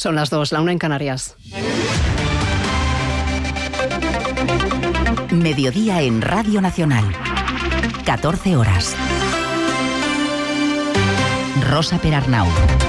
Son las 2, la 1 en Canarias. Mediodía en Radio Nacional. 14 horas. Rosa Perarnau.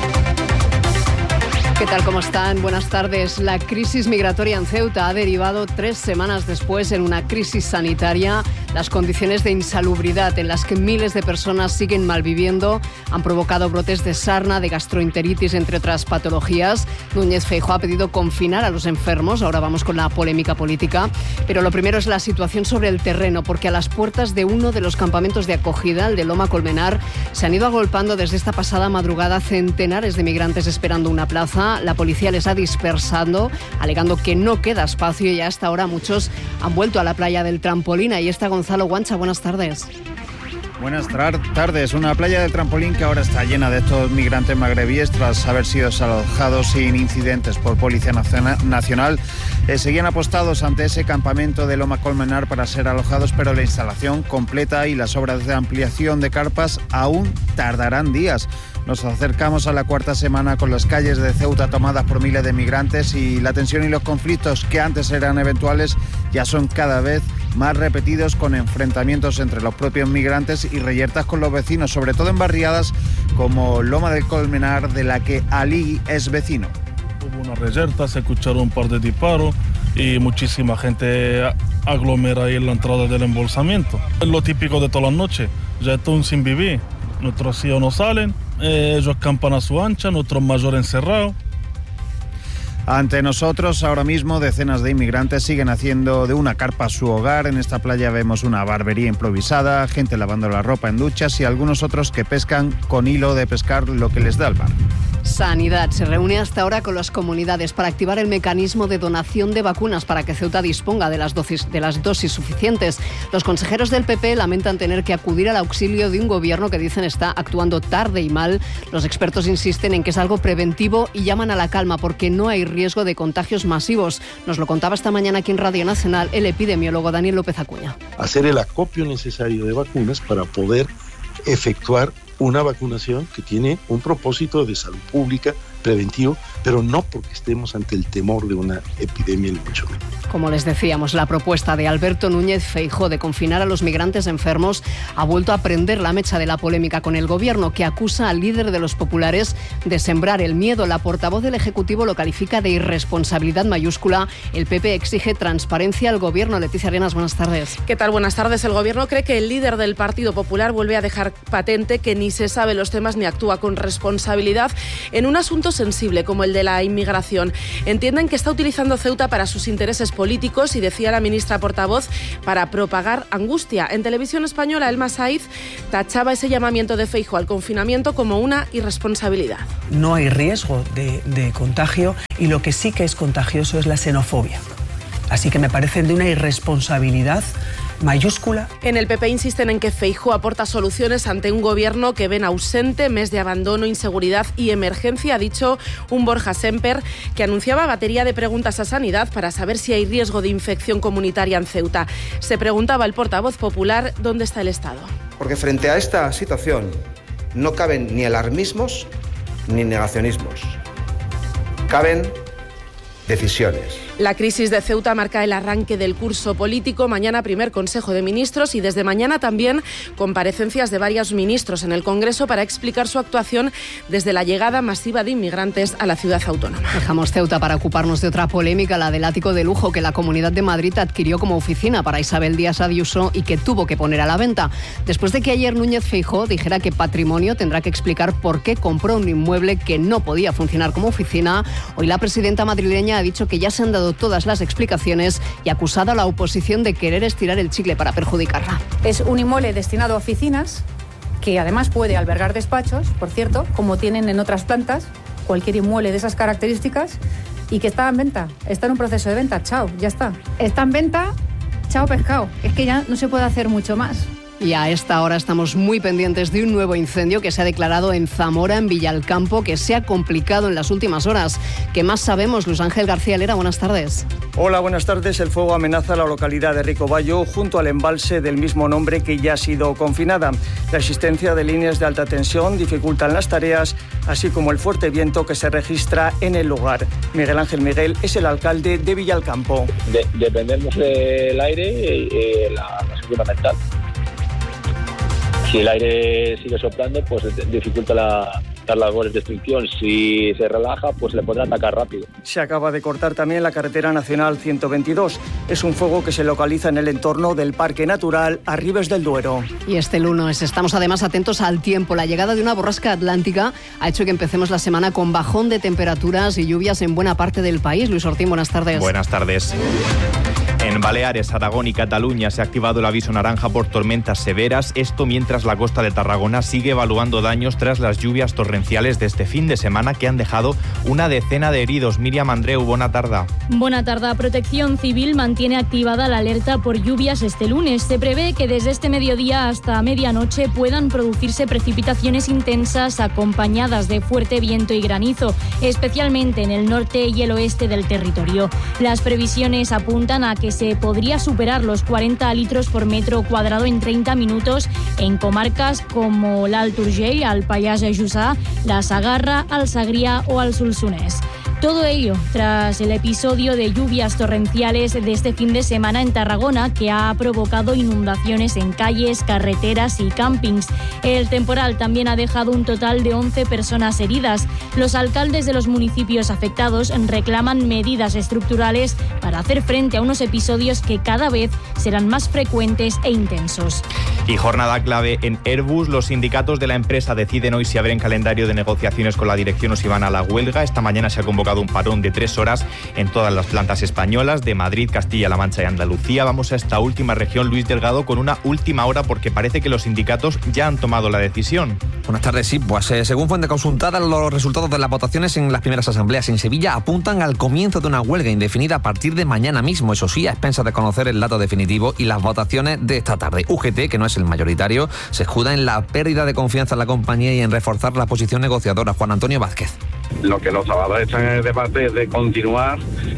¿Qué tal? ¿Cómo están? Buenas tardes. La crisis migratoria en Ceuta ha derivado 3 semanas después en una crisis sanitaria. Las condiciones de insalubridad en las que miles de personas siguen malviviendo han provocado brotes de sarna, de gastroenteritis, entre otras patologías. Núñez Feijóo ha pedido confinar a los enfermos. Ahora vamos con la polémica política. Pero lo primero es la situación sobre el terreno, porque a las puertas de uno de los campamentos de acogida, el de Loma Colmenar, se han ido agolpando desde esta pasada madrugada centenares de migrantes esperando una plaza. La policía les ha dispersado, alegando que no queda espacio, y hasta ahora muchos han vuelto a la playa del Trampolín. Ahí está Gonzalo Guancha, buenas tardes. Buenas tardes. Una playa del Trampolín que ahora está llena de estos migrantes magrebíes tras haber sido desalojados sin incidentes por Policía Nacional. Seguían apostados ante ese campamento de Loma Colmenar para ser alojados, pero la instalación completa y las obras de ampliación de carpas aún tardarán días. Nos acercamos a la 4ª semana con las calles de Ceuta tomadas por miles de migrantes, y la tensión y los conflictos que antes eran eventuales ya son cada vez más repetidos, con enfrentamientos entre los propios migrantes y reyertas con los vecinos, sobre todo en barriadas como Loma del Colmenar, de la que Ali es vecino. Hubo una reyerta, se escucharon un par de disparos y muchísima gente aglomera ahí en la entrada del embolsamiento. Es lo típico de todas las noches, ya están sin vivir. Nuestros hijos no salen, ellos campan a su ancha, nuestros mayores encerrados. Ante nosotros, ahora mismo, decenas de inmigrantes siguen haciendo de una carpa su hogar. En esta playa vemos una barbería improvisada, gente lavando la ropa en duchas y algunos otros que pescan con hilo de pescar lo que les da el mar. Sanidad se reúne hasta ahora con las comunidades para activar el mecanismo de donación de vacunas para que Ceuta disponga de las dosis suficientes. Los consejeros del PP lamentan tener que acudir al auxilio de un gobierno que dicen está actuando tarde y mal. Los expertos insisten en que es algo preventivo y llaman a la calma porque no hay riesgo de contagios masivos. Nos lo contaba esta mañana aquí en Radio Nacional el epidemiólogo Daniel López Acuña. Hacer el acopio necesario de vacunas para poder efectuar una vacunación que tiene un propósito de salud pública preventivo, pero no porque estemos ante el temor de una epidemia ni mucho menos. Como les decíamos, la propuesta de Alberto Núñez Feijóo de confinar a los migrantes enfermos ha vuelto a prender la mecha de la polémica con el gobierno, que acusa al líder de los populares de sembrar el miedo. La portavoz del Ejecutivo lo califica de irresponsabilidad mayúscula. El PP exige transparencia al gobierno. Leticia Arenas, buenas tardes. ¿Qué tal? Buenas tardes. El gobierno cree que el líder del Partido Popular vuelve a dejar patente que ni se sabe los temas ni actúa con responsabilidad en un asunto sensible como el de la inmigración. Entienden que está utilizando Ceuta para sus intereses políticos y, decía la ministra portavoz, para propagar angustia. En Televisión Española, Elma Saiz tachaba ese llamamiento de Feijóo al confinamiento como una irresponsabilidad. No hay riesgo de contagio, y lo que sí que es contagioso es la xenofobia. Así que me parece de una irresponsabilidad mayúscula. En el PP insisten en que Feijóo aporta soluciones ante un gobierno que ven ausente, mes de abandono, inseguridad y emergencia, ha dicho un Borja Semper, que anunciaba batería de preguntas a Sanidad para saber si hay riesgo de infección comunitaria en Ceuta. Se preguntaba el portavoz popular dónde está el Estado. Porque frente a esta situación no caben ni alarmismos ni negacionismos. Caben decisiones. La crisis de Ceuta marca el arranque del curso político. Mañana primer Consejo de Ministros y desde mañana también comparecencias de varios ministros en el Congreso para explicar su actuación desde la llegada masiva de inmigrantes a la ciudad autónoma. Dejamos Ceuta para ocuparnos de otra polémica, la del ático de lujo que la Comunidad de Madrid adquirió como oficina para Isabel Díaz Ayuso y que tuvo que poner a la venta. Después de que ayer Núñez Feijóo dijera que Patrimonio tendrá que explicar por qué compró un inmueble que no podía funcionar como oficina, hoy la presidenta madrileña ha dicho que ya se han dado todas las explicaciones y ha acusado a la oposición de querer estirar el chicle para perjudicarla. Es un inmueble destinado a oficinas que además puede albergar despachos, por cierto, como tienen en otras plantas, cualquier inmueble de esas características, y que está en venta, está en un proceso de venta, chao, ya está. Está en venta, chao pescado, es que ya no se puede hacer mucho más. Y a esta hora estamos muy pendientes de un nuevo incendio que se ha declarado en Zamora, en Villalcampo, que se ha complicado en las últimas horas. ¿Qué más sabemos? Luis Ángel García Lera, buenas tardes. Hola, buenas tardes. El fuego amenaza la localidad de Ricobayo, junto al embalse del mismo nombre que ya ha sido confinada. La existencia de líneas de alta tensión dificultan las tareas, así como el fuerte viento que se registra en el lugar. Miguel Ángel Miguel es el alcalde de Villalcampo. Dependemos del aire, la es fundamental. Si el aire sigue soplando, pues dificulta las labores de extinción. Si se relaja, pues le podrá atacar rápido. Se acaba de cortar también la carretera nacional 122. Es un fuego que se localiza en el entorno del Parque Natural Arribes del Duero. Y este lunes estamos además atentos al tiempo. La llegada de una borrasca atlántica ha hecho que empecemos la semana con bajón de temperaturas y lluvias en buena parte del país. Luis Ortín, buenas tardes. Buenas tardes. En Baleares, Aragón y Cataluña se ha activado el aviso naranja por tormentas severas. Esto mientras la costa de Tarragona sigue evaluando daños tras las lluvias torrenciales de este fin de semana que han dejado una decena de heridos. Miriam Andreu, bona tarda. Bona tarda. Protección Civil mantiene activada la alerta por lluvias este lunes. Se prevé que desde este mediodía hasta medianoche puedan producirse precipitaciones intensas acompañadas de fuerte viento y granizo, especialmente en el norte y el oeste del territorio. Las previsiones apuntan a que se podría superar los 40 litros por metro cuadrado en 30 minutos en comarcas como l'Alt Urgell, el Pallars Jussà, la Sagarra, el Segrià o el Solsonès. Todo ello tras el episodio de lluvias torrenciales de este fin de semana en Tarragona, que ha provocado inundaciones en calles, carreteras y campings. El temporal también ha dejado un total de 11 personas heridas. Los alcaldes de los municipios afectados reclaman medidas estructurales para hacer frente a unos episodios que cada vez serán más frecuentes e intensos. Y jornada clave en Airbus. Los sindicatos de la empresa deciden hoy si abren calendario de negociaciones con la dirección o si van a la huelga. Esta mañana se ha convocado un parón de 3 horas en todas las plantas españolas de Madrid, Castilla-La Mancha y Andalucía. Vamos a esta última región, Luis Delgado, con una última hora porque parece que los sindicatos ya han tomado la decisión. Buenas tardes, sí. Pues según fuente consultada, los resultados de las votaciones en las primeras asambleas en Sevilla apuntan al comienzo de una huelga indefinida a partir de mañana mismo. Eso sí, a expensas de conocer el dato definitivo y las votaciones de esta tarde. UGT, que no es el mayoritario, se escuda en la pérdida de confianza en la compañía y en reforzar la posición negociadora. Juan Antonio Vázquez. Lo que los trabajadores están en el debate es de continuar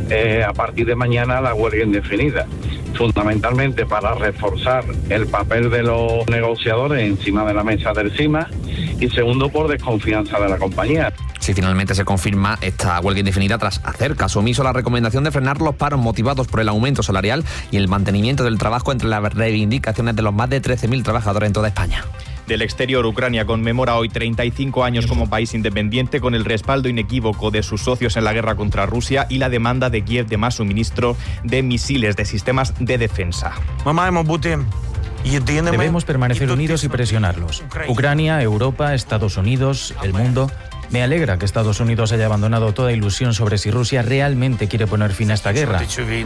a partir de mañana la huelga indefinida, fundamentalmente para reforzar el papel de los negociadores encima de la mesa del CIMA y segundo por desconfianza de la compañía. Si finalmente se confirma esta huelga indefinida tras hacer caso omiso a la recomendación de frenar los paros motivados por el aumento salarial y el mantenimiento del trabajo entre las reivindicaciones de los más de 13.000 trabajadores en toda España. Del exterior, Ucrania conmemora hoy 35 años como país independiente con el respaldo inequívoco de sus socios en la guerra contra Rusia y la demanda de Kiev de más suministro de misiles de sistemas de defensa. Debemos permanecer unidos y presionarlos. Ucrania, Europa, Estados Unidos, el mundo. Me alegra que Estados Unidos haya abandonado toda ilusión sobre si Rusia realmente quiere poner fin a esta guerra.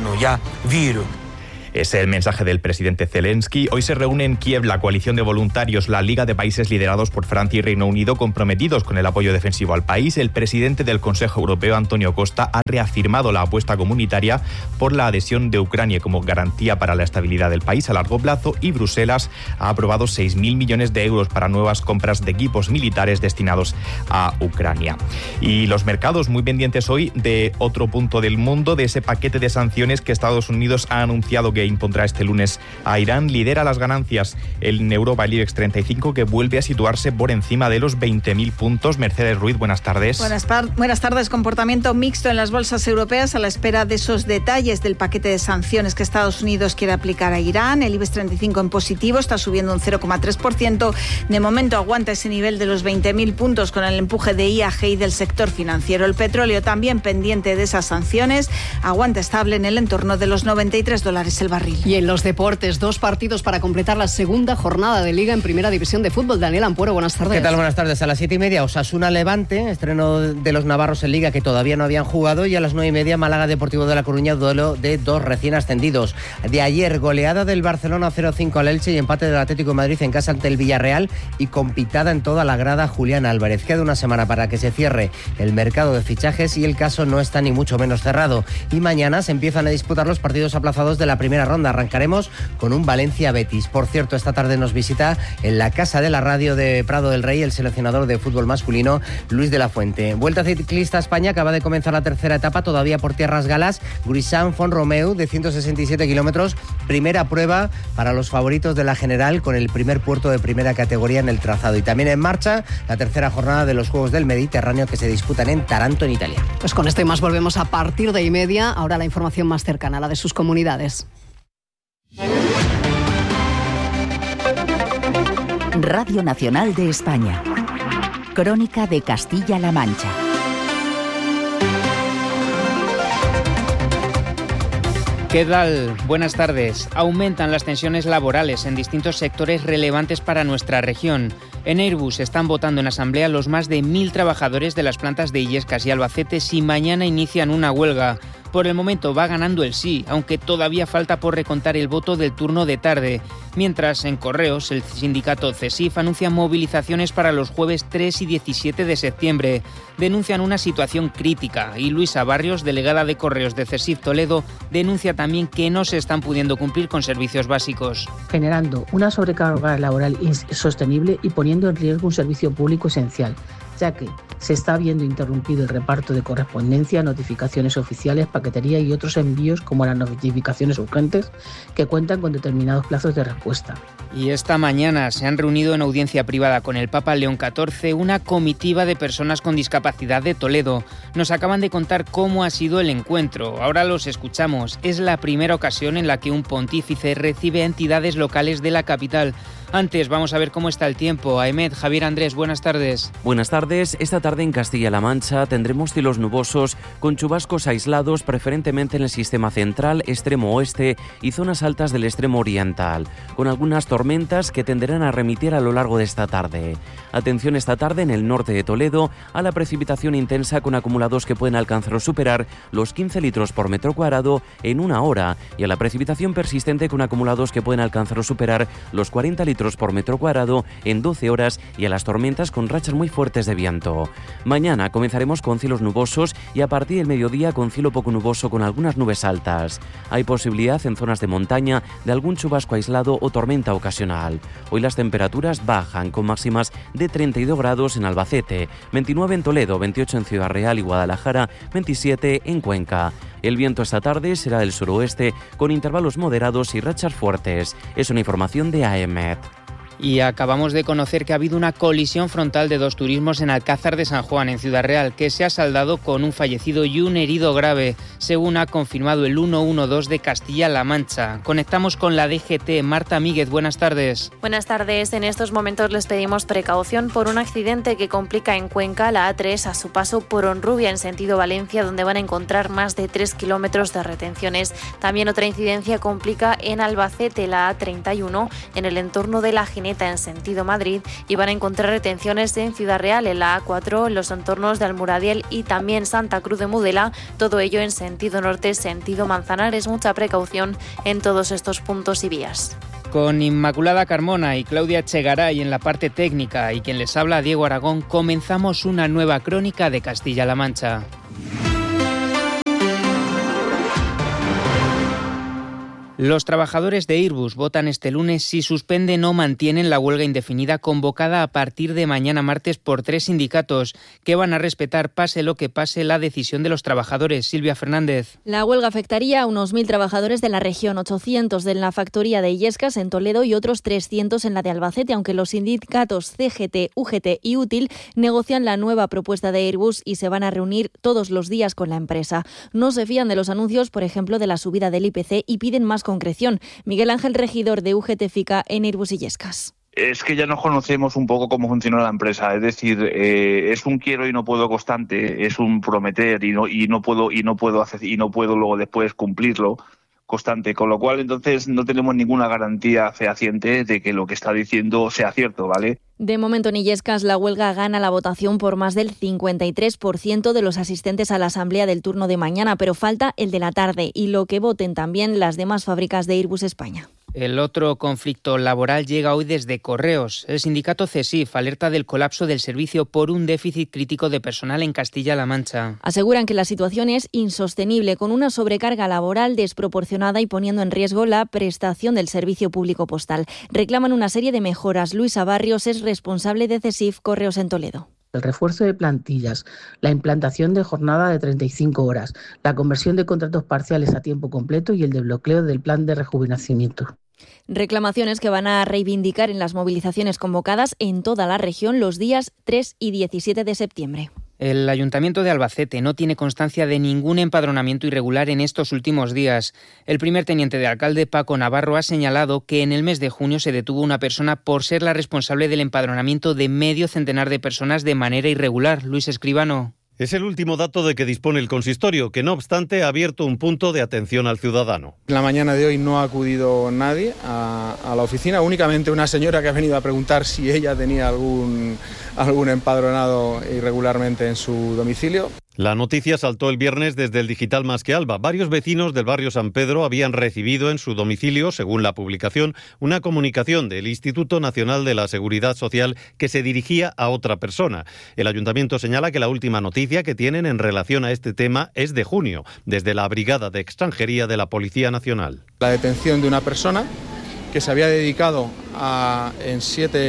Es el mensaje del presidente Zelensky. Hoy se reúne en Kiev la coalición de voluntarios, la Liga de Países liderados por Francia y Reino Unido, comprometidos con el apoyo defensivo al país. El presidente del Consejo Europeo, Antonio Costa, ha reafirmado la apuesta comunitaria por la adhesión de Ucrania como garantía para la estabilidad del país a largo plazo y Bruselas ha aprobado 6.000 millones de euros para nuevas compras de equipos militares destinados a Ucrania. Y los mercados muy pendientes hoy de otro punto del mundo, de ese paquete de sanciones que Estados Unidos ha anunciado que impondrá este lunes a Irán. Lidera las ganancias en Europa el IBEX 35, que vuelve a situarse por encima de los 20.000 puntos. Mercedes Ruiz, buenas tardes. Buenas tardes. Comportamiento mixto en las bolsas europeas a la espera de esos detalles del paquete de sanciones que Estados Unidos quiere aplicar a Irán. El IBEX 35 en positivo, está subiendo un 0,3%. De momento aguanta ese nivel de los 20.000 puntos con el empuje de IAG y del sector financiero. El petróleo también pendiente de esas sanciones, aguanta estable en el entorno de los $93 el barril. Y en los deportes, 2 partidos para completar la segunda jornada de Liga en Primera División de Fútbol. Daniel Ampuero, buenas tardes. ¿Qué tal? Buenas tardes. A las 7:30, Osasuna Levante, estreno de los navarros en Liga que todavía no habían jugado, y a las 9:30, Málaga Deportivo de La Coruña, duelo de 2 recién ascendidos. De ayer, goleada del Barcelona 0-5 al Elche y empate del Atlético de Madrid en casa ante el Villarreal y con pitada en toda la grada Julián Álvarez. Queda una semana para que se cierre el mercado de fichajes y el caso no está ni mucho menos cerrado. Y mañana se empiezan a disputar los partidos aplazados de la Primera primera ronda. Arrancaremos con un Valencia-Betis. Por cierto, esta tarde nos visita en la Casa de la Radio de Prado del Rey el seleccionador de fútbol masculino, Luis de la Fuente. Vuelta ciclista a España, acaba de comenzar la tercera etapa, todavía por tierras galas. Grisant-Font-Romeu, de 167 kilómetros. Primera prueba para los favoritos de la general, con el primer puerto de primera categoría en el trazado. Y también en marcha la tercera jornada de los Juegos del Mediterráneo, que se disputan en Taranto, en Italia. Pues con esto y más volvemos a partir de 1:30. Ahora la información más cercana, la de sus comunidades. Radio Nacional de España. Crónica de Castilla-La Mancha. ¿Qué tal? Buenas tardes. Aumentan las tensiones laborales en distintos sectores relevantes para nuestra región. En Airbus están votando en asamblea los más de 1.000 trabajadores de las plantas de Illescas y Albacete si mañana inician una huelga. Por el momento va ganando el sí, aunque todavía falta por recontar el voto del turno de tarde. Mientras, en Correos, el sindicato CESIF anuncia movilizaciones para los jueves 3 y 17 de septiembre. Denuncian una situación crítica y Luisa Barrios, delegada de Correos de CESIF Toledo, denuncia también que no se están pudiendo cumplir con servicios básicos. Generando una sobrecarga laboral insostenible y poniendo en riesgo un servicio público esencial, ya que se está viendo interrumpido el reparto de correspondencia, notificaciones oficiales, paquetería y otros envíos como las notificaciones urgentes que cuentan con determinados plazos de respuesta. Y esta mañana se han reunido en audiencia privada con el Papa León XIV una comitiva de personas con discapacidad de Toledo. Nos acaban de contar cómo ha sido el encuentro. Ahora los escuchamos. Es la primera ocasión en la que un pontífice recibe a entidades locales de la capital. Antes vamos a ver cómo está el tiempo. Aemet, Javier Andrés, buenas tardes. Buenas tardes. Esta tarde en Castilla-La Mancha tendremos cielos nubosos con chubascos aislados, preferentemente en el sistema central, extremo oeste y zonas altas del extremo oriental, con algunas tormentas que tenderán a remitir a lo largo de esta tarde. Atención esta tarde en el norte de Toledo a la precipitación intensa con acumulados que pueden alcanzar o superar los 15 litros por metro cuadrado en una hora y a la precipitación persistente con acumulados que pueden alcanzar o superar los 40 litros por metro cuadrado en 12 horas y a las tormentas con rachas muy fuertes de viento. Mañana comenzaremos con cielos nubosos y a partir del mediodía con cielo poco nuboso con algunas nubes altas. Hay posibilidad en zonas de montaña de algún chubasco aislado o tormenta ocasional. Hoy las temperaturas bajan con máximas de 32 grados en Albacete, 29 en Toledo, 28 en Ciudad Real y Guadalajara, 27 en Cuenca. El viento esta tarde será del suroeste con intervalos moderados y rachas fuertes. Es una información de AEMET. Y acabamos de conocer que ha habido una colisión frontal de dos turismos en Alcázar de San Juan, en Ciudad Real, que se ha saldado con un fallecido y un herido grave, según ha confirmado el 112 de Castilla-La Mancha. Conectamos con la DGT. Marta Míguez, buenas tardes. Buenas tardes. En estos momentos les pedimos precaución por un accidente que complica en Cuenca la A3 a su paso por Honrubia, en sentido Valencia, donde van a encontrar más de 3 kilómetros de retenciones. También otra incidencia complica en Albacete, la A31, en el entorno de la Ginebra, en sentido Madrid, y van a encontrar retenciones en Ciudad Real, en la A4, en los entornos de Almuradiel y también Santa Cruz de Mudela, todo ello en sentido norte, sentido Manzanares. Mucha precaución en todos estos puntos y vías. Con Inmaculada Carmona y Claudia Chegaray en la parte técnica y quien les habla, Diego Aragón, comenzamos una nueva crónica de Castilla-La Mancha. Los trabajadores de Airbus votan este lunes si suspenden o mantienen la huelga indefinida convocada a partir de mañana martes por 3 sindicatos que van a respetar, pase lo que pase, la decisión de los trabajadores. Silvia Fernández. La huelga afectaría a unos 1.000 trabajadores de la región, 800 de la factoría de Illescas en Toledo y otros 300 en la de Albacete, aunque los sindicatos CGT, UGT y Útil negocian la nueva propuesta de Airbus y se van a reunir todos los días con la empresa. No se fían de los anuncios, por ejemplo, de la subida del IPC y piden más concreción. Miguel Ángel, regidor de UGT FICA en Airbus Illescas. Es que ya nos conocemos un poco cómo funciona la empresa, es decir, es un quiero y no puedo constante, es un prometer y no puedo hacer y no puedo luego después cumplirlo constante, con lo cual entonces no tenemos ninguna garantía fehaciente de que lo que está diciendo sea cierto, ¿vale? De momento en Illescas la huelga gana la votación por más del 53% de los asistentes a la asamblea del turno de mañana, pero falta el de la tarde y lo que voten también las demás fábricas de Airbus España. El otro conflicto laboral llega hoy desde Correos. El sindicato CESIF alerta del colapso del servicio por un déficit crítico de personal en Castilla-La Mancha. Aseguran que la situación es insostenible, con una sobrecarga laboral desproporcionada y poniendo en riesgo la prestación del servicio público postal. Reclaman una serie de mejoras. Luisa Barrios es responsable de CESIF Correos en Toledo. El refuerzo de plantillas, la implantación de jornada de 35 horas, la conversión de contratos parciales a tiempo completo y el desbloqueo del plan de rejuvenecimiento. Reclamaciones que van a reivindicar en las movilizaciones convocadas en toda la región los días 3 y 17 de septiembre. El Ayuntamiento de Albacete no tiene constancia de ningún empadronamiento irregular en estos últimos días. El primer teniente de alcalde, Paco Navarro, ha señalado que en el mes de junio se detuvo una persona por ser la responsable del empadronamiento de medio centenar de personas de manera irregular. Luis Escribano. Es el último dato de que dispone el consistorio, que no obstante ha abierto un punto de atención al ciudadano. En la mañana de hoy no ha acudido nadie a la oficina, únicamente una señora que ha venido a preguntar si ella tenía algún empadronado irregularmente en su domicilio. La noticia saltó el viernes desde el digital Más que Alba. Varios vecinos del barrio San Pedro habían recibido en su domicilio, según la publicación, una comunicación del Instituto Nacional de la Seguridad Social que se dirigía a otra persona. El ayuntamiento señala que la última noticia que tienen en relación a este tema es de junio, desde la Brigada de Extranjería de la Policía Nacional. La detención de una persona que se había dedicado en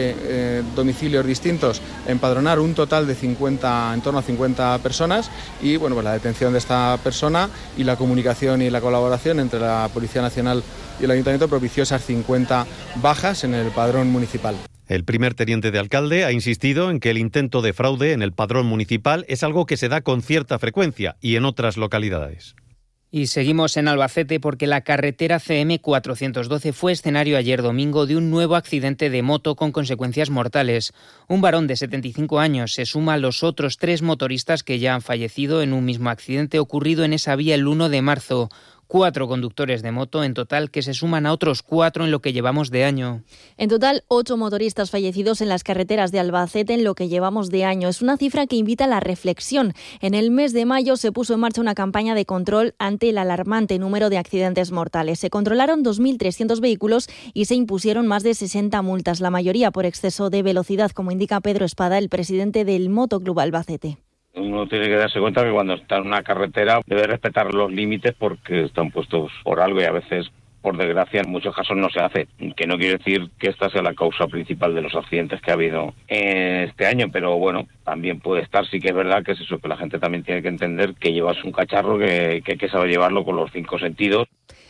7 domicilios distintos a empadronar un total de en torno a 50 personas y pues la detención de esta persona y la comunicación y la colaboración entre la Policía Nacional y el Ayuntamiento propició esas 50 bajas en el padrón municipal. El primer teniente de alcalde ha insistido en que el intento de fraude en el padrón municipal es algo que se da con cierta frecuencia y en otras localidades. Y seguimos en Albacete porque la carretera CM 412 fue escenario ayer domingo de un nuevo accidente de moto con consecuencias mortales. Un varón de 75 años se suma a los otros 3 motoristas que ya han fallecido en un mismo accidente ocurrido en esa vía el 1 de marzo. 4 conductores de moto en total que se suman a otros 4 en lo que llevamos de año. En total, 8 motoristas fallecidos en las carreteras de Albacete en lo que llevamos de año. Es una cifra que invita a la reflexión. En el mes de mayo se puso en marcha una campaña de control ante el alarmante número de accidentes mortales. Se controlaron 2.300 vehículos y se impusieron más de 60 multas, la mayoría por exceso de velocidad, como indica Pedro Espada, el presidente del Motoclub Albacete. Uno tiene que darse cuenta que cuando está en una carretera debe respetar los límites porque están puestos por algo y a veces, por desgracia, en muchos casos no se hace. Que no quiere decir que esta sea la causa principal de los accidentes que ha habido este año, pero bueno, también puede estar, sí que es verdad que es eso, que la gente también tiene que entender que llevas un cacharro que hay que saber llevarlo con los 5 sentidos.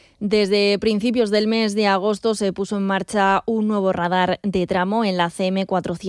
Desde principios del mes de agosto se puso en marcha un nuevo radar de tramo en la CM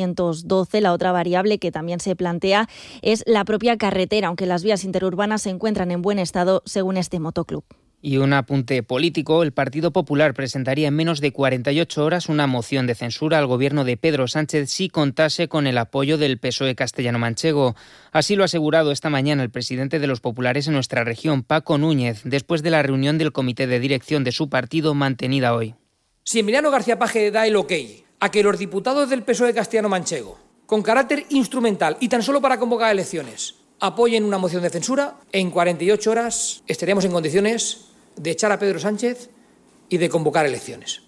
412. La otra variable que también se plantea es la propia carretera, aunque las vías interurbanas se encuentran en buen estado, según este motoclub. Y un apunte político, el Partido Popular presentaría en menos de 48 horas una moción de censura al gobierno de Pedro Sánchez si contase con el apoyo del PSOE castellano-manchego. Así lo ha asegurado esta mañana el presidente de los populares en nuestra región, Paco Núñez, después de la reunión del comité de dirección de su partido mantenida hoy. Si Emiliano García Paje da el ok a que los diputados del PSOE castellano-manchego, con carácter instrumental y tan solo para convocar elecciones, apoyen una moción de censura, en 48 horas estaríamos en condiciones de echar a Pedro Sánchez y de convocar elecciones.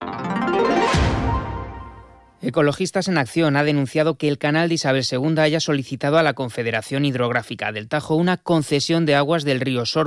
Ecologistas en Acción ha denunciado que el canal de Isabel II haya solicitado a la Confederación Hidrográfica del Tajo una concesión de aguas del río Sorbe